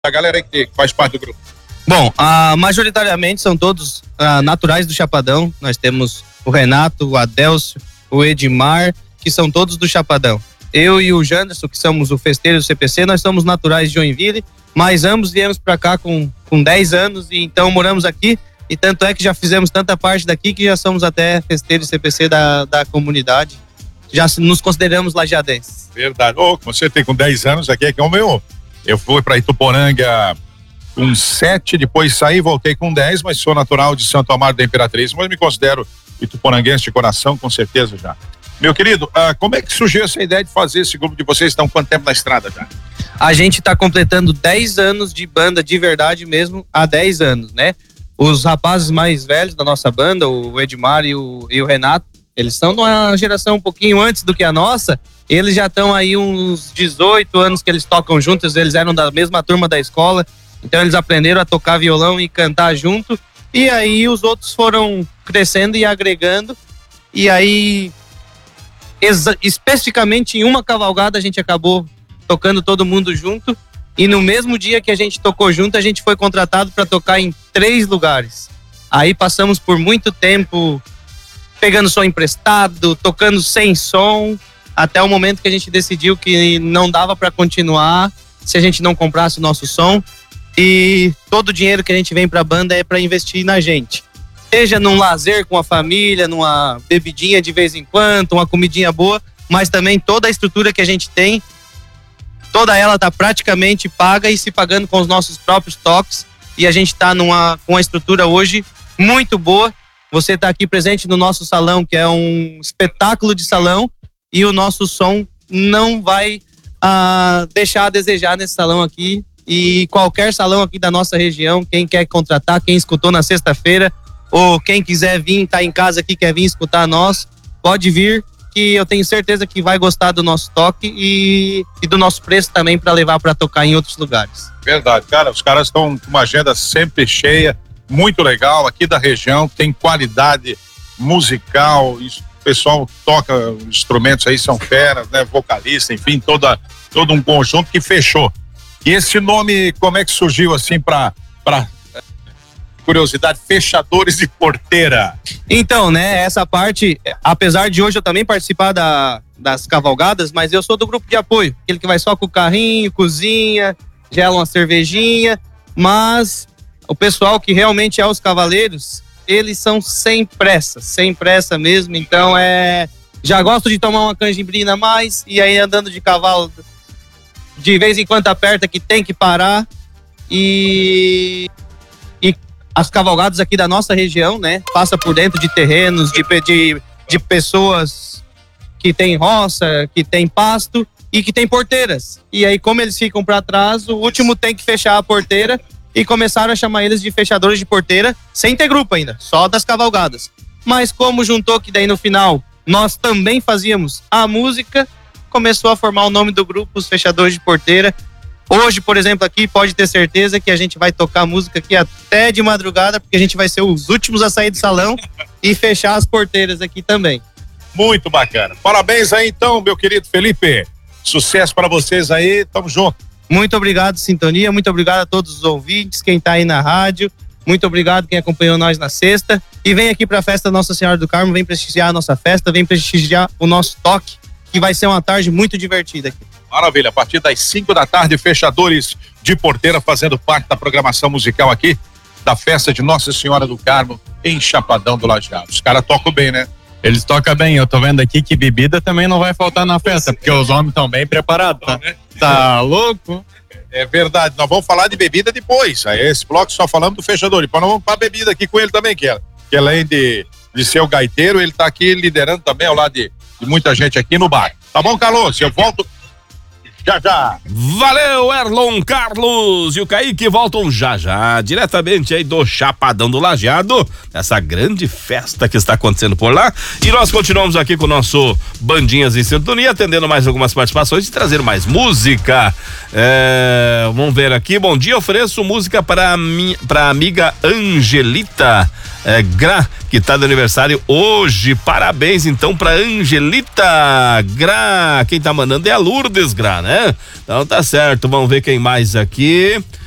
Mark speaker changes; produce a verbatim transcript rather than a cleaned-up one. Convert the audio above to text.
Speaker 1: a galera aí que faz parte do grupo.
Speaker 2: Bom, ah, majoritariamente são todos ah, naturais do Chapadão. Nós temos o Renato, o Adélcio, o Edmar, que são todos do Chapadão. Eu e o Janderson, que somos o festeiro do C P C, nós somos naturais de Joinville, mas ambos viemos para cá com, com dez anos e então moramos aqui. E tanto é que já fizemos tanta parte daqui que já somos até festeiros do C P C da, da comunidade. Já nos consideramos lajadenses.
Speaker 1: Verdade. Ô, oh, você tem com dez anos aqui, é que é o meu. Eu fui para Ituporanga com sete, depois saí, voltei com dez, mas sou natural de Santo Amaro da Imperatriz, mas me considero ituporanguense de coração, com certeza já. Meu querido, ah, como é que surgiu essa ideia de fazer esse grupo de vocês? Estão quanto tempo na estrada já?
Speaker 2: A gente está completando dez anos de banda de verdade mesmo, há dez anos, né? Os rapazes mais velhos da nossa banda, o Edmar e o, e o Renato, eles são de uma geração um pouquinho antes do que a nossa. Eles já estão aí uns dezoito anos que eles tocam juntos, eles eram da mesma turma da escola, então eles aprenderam a tocar violão e cantar junto, e aí os outros foram crescendo e agregando, e aí exa- especificamente em uma cavalgada a gente acabou tocando todo mundo junto, e no mesmo dia que a gente tocou junto, a gente foi contratado para tocar em três lugares. Aí passamos por muito tempo pegando som emprestado, tocando sem som, até o momento que a gente decidiu que não dava para continuar se a gente não comprasse o nosso som. E todo o dinheiro que a gente vem para a banda é para investir na gente. Seja num lazer com a família, numa bebidinha de vez em quando, uma comidinha boa, mas também toda a estrutura que a gente tem, toda ela está praticamente paga e se pagando com os nossos próprios toques. E a gente está numa com uma estrutura hoje muito boa. Você está aqui presente no nosso salão, que é um espetáculo de salão, e o nosso som não vai ah, deixar a desejar nesse salão aqui. E qualquer salão aqui da nossa região, quem quer contratar, quem escutou na sexta-feira, ou quem quiser vir, tá em casa aqui, quer vir escutar nós, pode vir, que eu tenho certeza que vai gostar do nosso toque e, e do nosso preço também para levar para tocar em outros lugares.
Speaker 1: Verdade, cara, os caras estão com uma agenda sempre cheia, muito legal, aqui da região, tem qualidade musical, o pessoal toca instrumentos aí, são feras, né, vocalista, enfim, toda, todo um conjunto que fechou. E esse nome, como é que surgiu assim para para curiosidade, Fechadores de Porteira?
Speaker 2: Então, né, essa parte, apesar de hoje eu também participar da, das cavalgadas, mas eu sou do grupo de apoio, aquele que vai só com o carrinho, cozinha, gela uma cervejinha, mas o pessoal que realmente é os cavaleiros, eles são sem pressa, sem pressa mesmo, então é, já gosto de tomar uma canjibrina a mais, e aí andando de cavalo, de vez em quando aperta que tem que parar, e, e as cavalgadas aqui da nossa região, né, passa por dentro de terrenos, de, de, de pessoas que tem roça, que tem pasto e que tem porteiras. E aí, como eles ficam para trás, o último tem que fechar a porteira e começaram a chamar eles de fechadores de porteira, sem ter grupo ainda, só das cavalgadas. Mas como juntou que daí no final nós também fazíamos a música, começou a formar o nome do grupo, os Fechadores de Porteira. Hoje, por exemplo, aqui pode ter certeza que a gente vai tocar música aqui até de madrugada, porque a gente vai ser os últimos a sair do salão e fechar as porteiras aqui também.
Speaker 1: Muito bacana. Parabéns aí então, meu querido Felipe. Sucesso para vocês aí, tamo junto.
Speaker 2: Muito obrigado, Sintonia, muito obrigado a todos os ouvintes, quem tá aí na rádio, muito obrigado quem acompanhou nós na sexta, e vem aqui pra festa Nossa Senhora do Carmo, vem prestigiar a nossa festa, vem prestigiar o nosso toque, que vai ser uma tarde muito divertida aqui.
Speaker 1: Maravilha, a partir das cinco da tarde, Fechadores de Porteira fazendo parte da programação musical aqui da festa de Nossa Senhora do Carmo em Chapadão do Lajeado. Os caras tocam bem, né?
Speaker 3: Eles tocam bem, eu tô vendo aqui que bebida também não vai faltar na festa, porque os homens estão bem preparados, tá? Tá louco?
Speaker 1: É verdade, nós vamos falar de bebida depois, aí esse bloco só falamos do Fechador, depois nós vamos pra bebida aqui com ele também, que, é, que além de, de ser o gaiteiro, ele tá aqui liderando também ao lado de, de muita gente aqui no bar. Tá bom, Carlos? Eu volto já já.
Speaker 4: Valeu, Erlon Carlos e o Kaique voltam já já, diretamente aí do Chapadão do Lajeado, essa grande festa que está acontecendo por lá, e nós continuamos aqui com o nosso Bandinhas em Sintonia, atendendo mais algumas participações e trazer mais música. É, vamos ver aqui, bom dia, ofereço música para mi, para amiga Angelita é, Gra, que tá de aniversário hoje, parabéns então pra Angelita Gra, quem tá mandando é a Lourdes Gra, né? Então tá certo, vamos ver quem mais aqui.